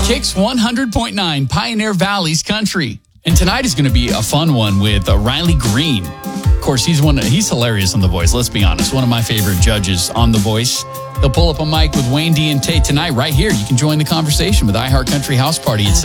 Kicks 100.9 Pioneer Valley's Country. And tonight is going to be a fun one with Riley Green. Of course, he's hilarious on The Voice. Let's be honest. One of my favorite judges on The Voice. He'll pull up a mic with Wayne D and Tate tonight right here. You can join the conversation with iHeart Country House Party. It's